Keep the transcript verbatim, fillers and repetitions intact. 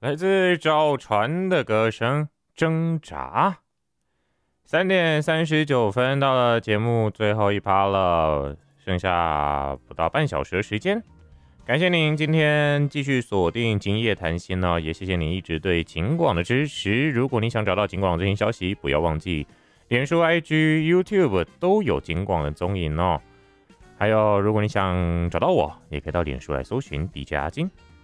来自赵传的歌声挣扎。三点三十九分到了节目最后一趴了，剩下不到半小时的时间。感谢您今天继续锁定今夜谈心呢，也谢谢您一直对警广的支持。如果你想找到警广最新消息，不要忘记脸书、I G、YouTube 都有警广的踪影哦。还有，如果你想找到我，也可以到脸书来搜寻 D J 阿金。